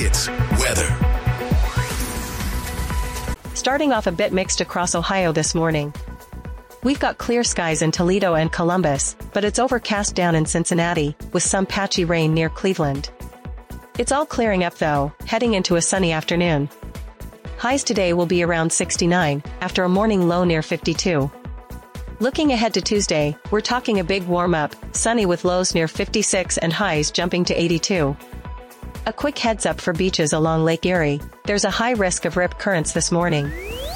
Hits weather. Starting off a bit mixed across Ohio this morning. We've got clear skies in Toledo and Columbus, but it's overcast down in Cincinnati, with some patchy rain near Cleveland. It's all clearing up though, heading into a sunny afternoon. Highs today will be around 69, after a morning low near 52. Looking ahead to Tuesday, we're talking a big warm-up, sunny with lows near 56 and highs jumping to 82. A quick heads up for beaches along Lake Erie, there's a high risk of rip currents this morning.